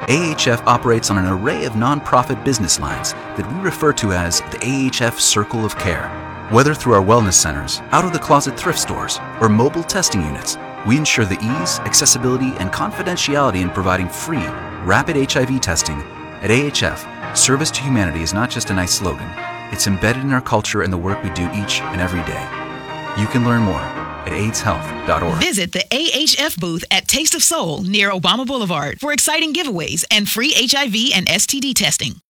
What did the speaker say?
AHF operates on an array of nonprofit business lines that we refer to as the AHF Circle of Care. Whether through our wellness centers, out-of-the-closet thrift stores, or mobile testing units, we ensure the ease, accessibility, and confidentiality in providing free, rapid HIV testing. At AHF, service to humanity is not just a nice slogan. It's embedded in our culture and the work we do each and every day. You can learn more at aidshealth.org. Visit the AHF booth at Taste of Soul near Obama Boulevard for exciting giveaways and free HIV and STD testing.